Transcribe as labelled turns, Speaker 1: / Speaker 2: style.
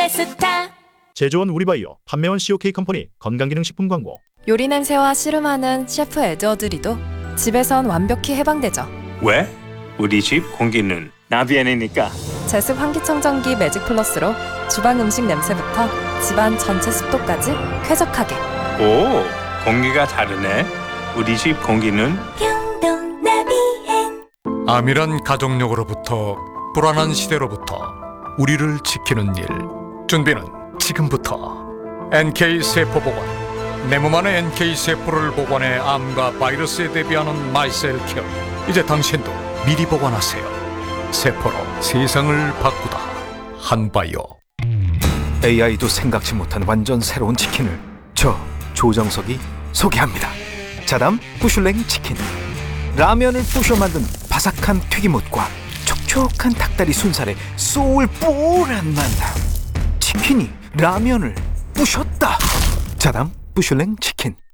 Speaker 1: 페스타.
Speaker 2: 제조원 우리바이오, 판매원 COK 컴퍼니 건강기능식품 광고.
Speaker 3: 요리 냄새와 씨름하는 셰프 에드워드리도 집에선 완벽히 해방되죠.
Speaker 4: 왜? 우리 집 공기는 나비안이니까.
Speaker 3: 제습 환기청정기 매직 플러스로 주방 음식 냄새부터 집안 전체 습도까지 쾌적하게.
Speaker 4: 오, 공기가 다르네. 우리 집 공기는
Speaker 1: 경동 나비엔.
Speaker 5: 암이란 가족력으로부터 불안한 시대로부터 우리를 지키는 일. 준비는 지금부터. NK세포보건. 내 몸 안의 NK세포를 복원해 암과 바이러스에 대비하는 마이셀 케어. 이제 당신도 미리 복원하세요. 세포로 세상을 바꾸다. 한바이오.
Speaker 6: AI도 생각지 못한 완전 새로운 치킨을 저 조정석이 소개합니다. 자담 부슐랭 치킨. 라면을 부셔 만든 바삭한 튀김옷과 촉촉한 닭다리 순살의 소울풀한 만남. 치킨이 라면을 부셨다. 자담 부슐랭 치킨.